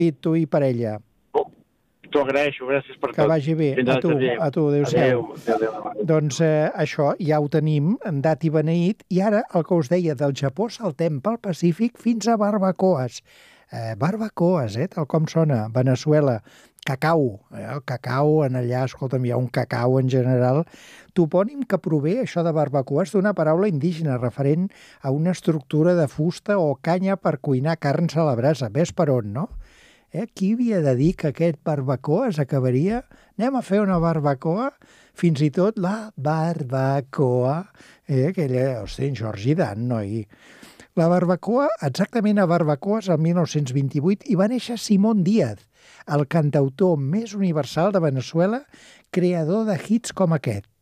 I tu i parella. T'ho agraeixo, gràcies per tot. Que vagi bé. A tu, adéu-siau. Doncs això, ja ho tenim, dat i beneït, i ara el que us deia, del Japó saltem pel Pacífic fins a barbacoes. Barbacoes, tal com sona, Veneçuela, cacau, el cacau en allà, escolta'm, hi ha un cacau en general, topònim que prové, això de barbacoes, d'una paraula indígena referent a una estructura de fusta o canya per cuinar carns a la brasa. Ves per on, no? Qui havia de dir que aquest barbacoa acabaria? Anem a fer una barbacoa? Fins i tot la barbacoa, aquella, hosti, en Georgi Dan, noi. La barbacoa, exactament a Barbacoes, el 1928, i va néixer Simón Díaz, el cantautor més universal de Veneçuela, creador de hits com aquest.